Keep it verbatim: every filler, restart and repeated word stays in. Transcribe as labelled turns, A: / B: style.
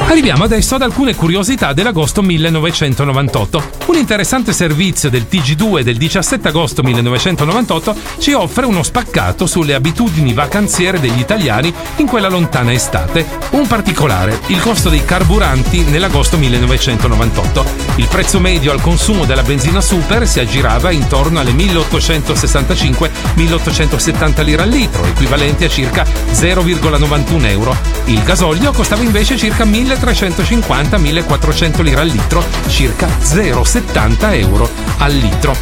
A: Arriviamo adesso ad alcune curiosità dell'agosto millenovecentonovantotto. Un interessante servizio del T G due del diciassette agosto millenovecentonovantotto ci offre uno spaccato sulle abitudini vacanziere degli italiani in quella lontana estate. Un particolare: il costo dei carburanti nell'agosto millenovecentonovantotto. Il prezzo medio al consumo della benzina super si aggirava intorno alle milleottocentosessantacinque milleottocentosettanta lire al litro, equivalenti a circa zero virgola novantuno euro. Il gasolio costava invece circa milletrecentocinquanta millequattrocento lire al litro, circa zero virgola settanta euro al litro.